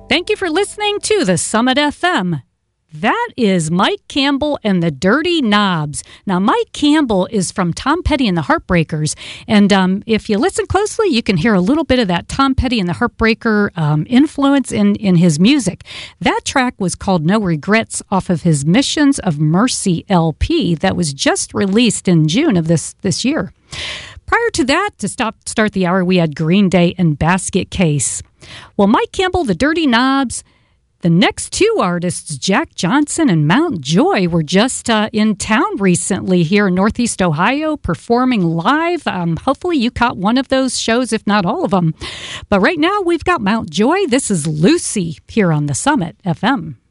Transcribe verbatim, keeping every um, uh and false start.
Thank you for listening to the Summit F M. That is Mike Campbell and the Dirty Knobs. Now, Mike Campbell is from Tom Petty and the Heartbreakers. And um, if you listen closely, you can hear a little bit of that Tom Petty and the Heartbreaker um, influence in, in his music. That track was called No Regrets off of his Missions of Mercy L P that was just released in June of this, this year. Prior to that, to stop, start the hour, we had Green Day and Basket Case. Well, Mike Campbell, the Dirty Knobs, the next two artists, Jack Johnson and Mount Joy, were just uh, in town recently here in Northeast Ohio performing live. Um, hopefully you caught one of those shows, if not all of them. But right now we've got Mount Joy. This is Lucy here on the Summit F M.